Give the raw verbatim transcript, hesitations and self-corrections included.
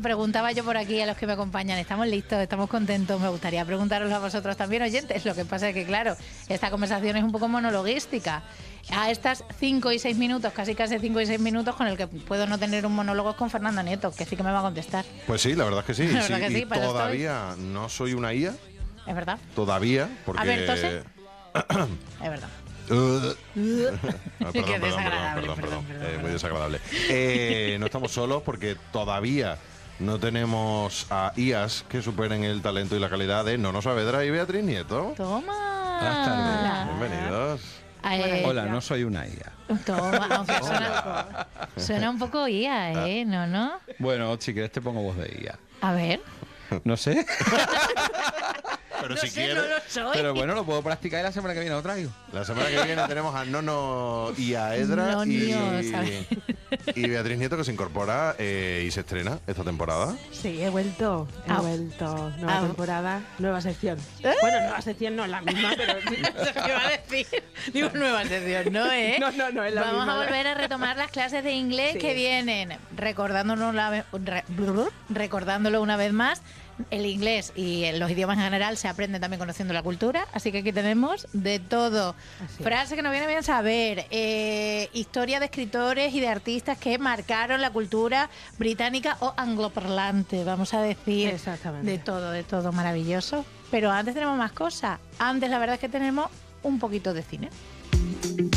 preguntaba yo por aquí a los que me acompañan, estamos listos, estamos contentos, me gustaría preguntaroslo a vosotros también, oyentes. Lo que pasa es que, claro, esta conversación es un poco monologuística. A estas cinco y seis minutos, casi casi cinco y seis minutos, con el que puedo no tener un monólogo es con Fernando Nieto, que sí que me va a contestar. Pues sí, la verdad es que sí. La sí. verdad que y sí, para todavía estoy... no soy una I A. Es verdad. Todavía, porque... A ver, tose. Es verdad. Uh. Ah, Qué perdón, perdón, desagradable, perdón, perdón, perdón, perdón. perdón, Eh, perdón. muy desagradable. Eh, no estamos solos porque todavía no tenemos a I As que superen el talento y la calidad de Nono Saavedra y Beatriz Nieto. Toma. Buenas tardes. Bienvenidos. Eh, Hola, no soy una I A. Toma, aunque suena, suena un poco I A, ¿eh? ¿No, no? Bueno, si quieres te pongo voz de I A. A ver. No sé. Pero No si sé, quieres, no lo soy. Pero bueno, lo puedo practicar y la semana que viene lo traigo. la semana que viene tenemos a Nono y a Edra y, Nono, ¿sabes? y Beatriz Nieto, que se incorpora eh, y se estrena esta temporada. Sí, he vuelto, he Ah. vuelto. Nueva Ah. temporada, nueva sección. ¿Eh? Bueno, nueva sección no es la misma, pero... ¿Qué va a decir? Digo, nueva sección, ¿no, eh? No, no, no es la Vamos misma. a volver a retomar las clases de inglés Sí. que vienen, recordándolo, la ve- re- recordándolo una vez más. El inglés y los idiomas en general se aprenden también conociendo la cultura, así que aquí tenemos de todo. Así es. Frase que nos viene bien saber, eh, historia de escritores y de artistas que marcaron la cultura británica o angloparlante, vamos a decir. Exactamente. De todo, de todo, maravilloso. Pero antes tenemos más cosas. Antes la verdad es que tenemos un poquito de cine.